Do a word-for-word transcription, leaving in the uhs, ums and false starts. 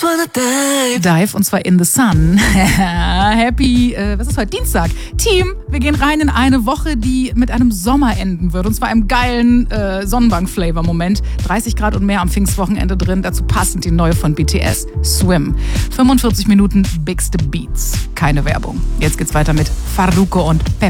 wanna dive. Dive, und zwar in the sun. Happy, äh, was ist heute? Dienstag. Team, wir gehen rein in eine Woche, die mit einem Sommer enden wird. Und zwar einem geilen äh, Sonnenbank-Flavor-Moment. dreißig Grad und mehr am Pfingstwochenende drin. Dazu passend die neue von B T S, Swim. fünfundvierzig Minuten Bigste Beats. Keine Werbung. Jetzt geht's weiter mit Farruko und Pepe.